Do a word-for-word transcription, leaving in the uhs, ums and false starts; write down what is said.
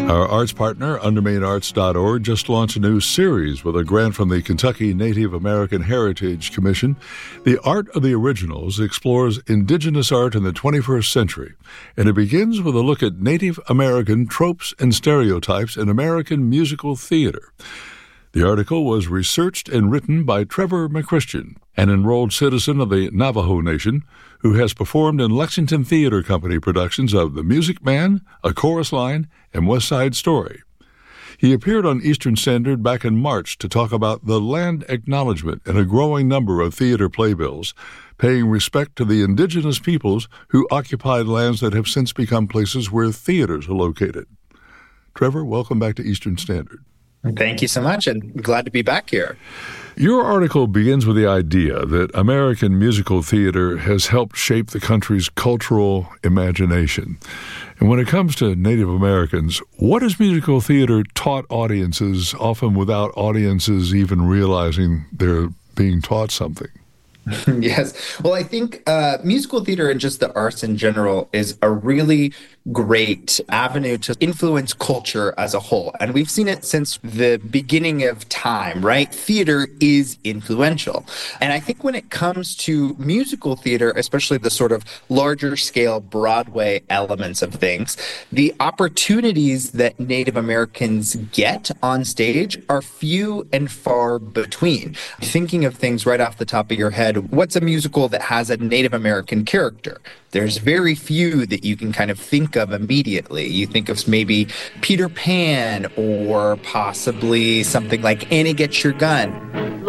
Our arts partner, undermain arts dot org, just launched a new series with a grant from the Kentucky Native American Heritage Commission. The Art of the Originals explores indigenous art in the twenty-first century, and it begins with a look at Native American tropes and stereotypes in American musical theater. The article was researched and written by Trevor McChristian, an enrolled citizen of the Navajo Nation who has performed in Lexington Theater Company productions of The Music Man, A Chorus Line, and West Side Story. He appeared on Eastern Standard back in March to talk about the land acknowledgement in a growing number of theater playbills, paying respect to the indigenous peoples who occupied lands that have since become places where theaters are located. Trevor, welcome back to Eastern Standard. Thank you so much, and glad to be back here. Your article begins with the idea that American musical theater has helped shape the country's cultural imagination. And when it comes to Native Americans, what has musical theater taught audiences, often without audiences even realizing they're being taught something? Yes. Well, I think uh, musical theater and just the arts in general is a really great avenue to influence culture as a whole. And we've seen it since the beginning of time, right? Theater is influential. And I think when it comes to musical theater, especially the sort of larger scale Broadway elements of things, the opportunities that Native Americans get on stage are few and far between. Thinking of things right off the top of your head, what's a musical that has a Native American character? There's very few that you can kind of think of immediately. You think of maybe Peter Pan or possibly something like Annie Gets Your Gun.